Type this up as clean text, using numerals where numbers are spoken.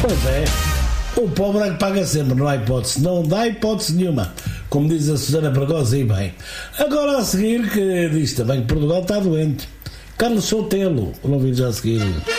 Pois é. O pobre é que paga sempre, não há hipótese. Não dá hipótese nenhuma. Como diz a Susana Fragosa, e bem. Agora a seguir, que diz também que Portugal está doente. Carlos Sotelo, vamos ouvir já a seguir.